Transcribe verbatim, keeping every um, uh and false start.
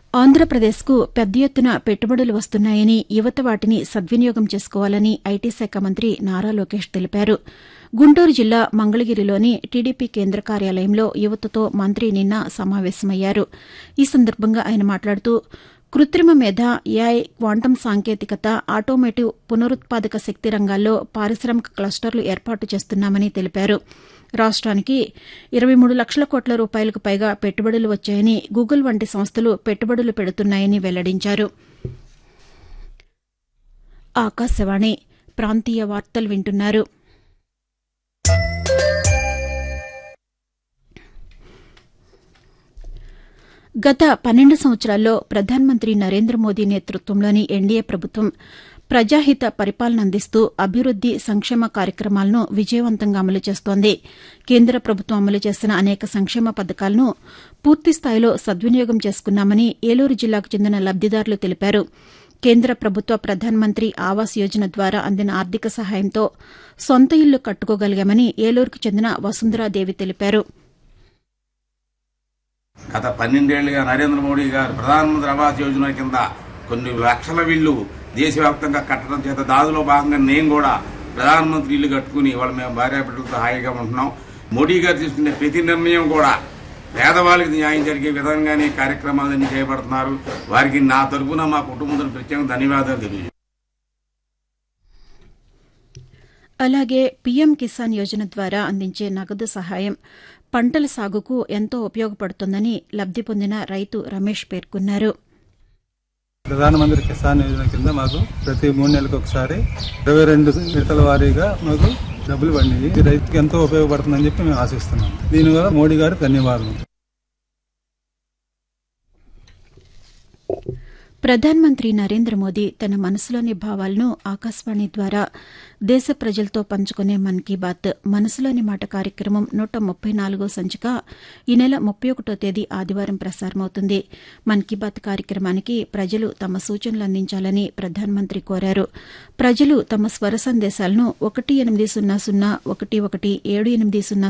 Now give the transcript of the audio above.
ఆంధ్రప్రదేశ్కు పెద్ద ఎత్తున పెట్టుబడులు వస్తున్నాయని యువత వాటిని సద్వినియోగం చేసుకోవాలని ఐటీ శాఖ మంత్రి నారా లోకేష్ తెలిపారు. గుంటూరు జిల్లా మంగళగిరిలోని టీడీపీ కేంద్ర కార్యాలయంలో యువతతో మంత్రి నిన్న సమావేశమయ్యారు. ఈ సందర్భంగా ఆయన మాట్లాడుతూ కృత్రిమ మేధ, ఏఐ, క్వాంటం సాంకేతికత, ఆటోమోటివ్, పునరుత్పాదక శక్తి రంగాల్లో పారిశామిక క్లస్టర్లు ఏర్పాటు చేస్తున్నామని తెలిపారు. రాష్ట్రానికి ఇరవై మూడు లక్షల కోట్ల రూపాయలకు పైగా పెట్టుబడులు వచ్చాయని, గూగుల్ వంటి సంస్థలు పెట్టుబడులు పెడుతున్నాయని వెల్లడించారు. ఆకాశవాణి ప్రాంతీయ వార్తలు వింటున్నారు. గత పన్నెండు సంవత్సరాల్లో ప్రధానమంత్రి నరేంద్ర మోదీ నేతృత్వంలోని ఎన్డీఏ ప్రభుత్వం ప్రజాహిత పరిపాలన అందిస్తూ అభివృద్ది, సంక్షేమ కార్యక్రమాలను విజయవంతంగా అమలు చేస్తోంది. కేంద్ర ప్రభుత్వం అమలు చేసిన అనేక సంక్షేమ పథకాలను పూర్తిస్థాయిలో సద్వినియోగం చేసుకున్నామని ఏలూరు జిల్లాకు చెందిన లబ్దిదారులు తెలిపారు. కేంద్ర ప్రభుత్వ ప్రధానమంత్రి ఆవాస్ యోజన ద్వారా అందిన ఆర్థిక సహాయంతో సొంత ఇల్లు కట్టుకోగలిగామని ఏలూరుకు చెందిన వసుంధరాదేవి తెలిపారు. గత పన్నెండేళ్లుగా నరేంద్ర మోడీ గారు ప్రధానమంత్రి ఆవాస్ యోజన కింద కొన్ని లక్షల ఇళ్లు దేశవ్యాప్తంగా కట్టడం చేత దానిలో భాగంగా నేను కూడా ప్రధానమంత్రి ఇల్లు కట్టుకుని వాళ్ళ మేము భార్యాపిల్లలతో హాయిగా ఉంటున్నాం. మోడీ గారు తీసుకునే ప్రతి నిర్ణయం కూడా పేదవాళ్ళకి న్యాయం జరిగే విధంగానే కార్యక్రమాలన్నీ చేపడుతున్నారు. వారికి నా తరఫున మా కుటుంబంతో ప్రత్యేకంగా ధన్యవాదాలు తెలియజేస్తాను. అలాగే పీఎం కిసాన్ యోజన ద్వారా అందించే నగదు సహాయం పంటల సాగుకు ఎంతో ఉపయోగపడుతోందని లబ్ది పొందిన రైతు రమేష్ పేర్కొన్నారు. ప్రధానమంత్రి కిసాన్ యోజన కింద మాకు ప్రతి మూడు నెలలకు ఒకసారి ఇరవై రెండు విడతల వారీగా మాకు డబ్బులు పడినాయి. ఇది రైతుకి ఎంతో ఉపయోగపడుతుందని చెప్పి మేము ఆశిస్తున్నాం. దీనివల్ల మోడీ గారికి ధన్యవాదాలు. ప్రధానమంత్రి నరేంద్ర మోదీ తన మనసులోని భావాలను ఆకాశవాణి ద్వారా దేశ ప్రజలతో పంచుకునే మన్ కీ బాత్ మనసులోని మాట కార్యక్రమం నూట ముప్పై నాలుగో సంచిక ఈ నెల ముప్పై ఒకటో తేదీ ఆదివారం ప్రసారమవుతుంది. మన్ కీ బాత్ కార్యక్రమానికి ప్రజలు తమ సూచనలు అందించాలని ప్రధానమంత్రి కోరారు. ప్రజలు తమ స్వర సందేశాలను ఒకటి ఎనిమిది సున్నా సున్నా ఒకటి ఒకటి ఏడు ఎనిమిది సున్నా